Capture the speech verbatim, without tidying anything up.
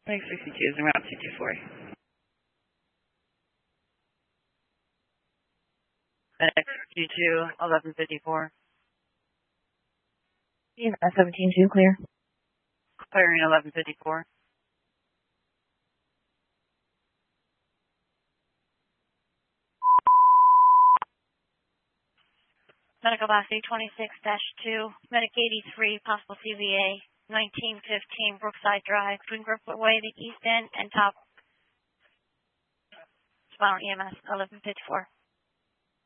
Lake sixty-two is around two two four. X two two, eleven fifty-four. seventeen two, clear. Clearing eleven fifty-four. Medical Velocity twenty-six dash two, Medic eighty-three, possible C V A, nineteen fifteen Brookside Drive, between Brookwood Way, the East End, and Top. Spinal E M S, eleven fifty-four.